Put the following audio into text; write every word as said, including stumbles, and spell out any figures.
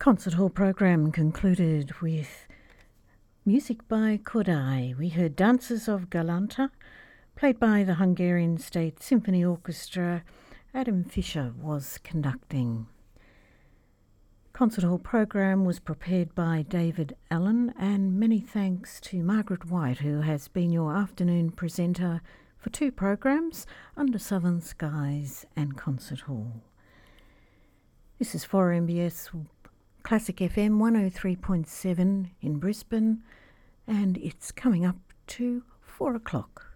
Concert hall program concluded with music by Kodai. We heard Dances of Galanta, played by the Hungarian State Symphony Orchestra. Adam Fischer was conducting. Concert hall program was prepared by David Allen, and many thanks to Margaret White, who has been your afternoon presenter for two programs, Under Southern Skies and Concert Hall. This is four M B S Classic F M one oh three point seven in Brisbane, and it's coming up to four o'clock.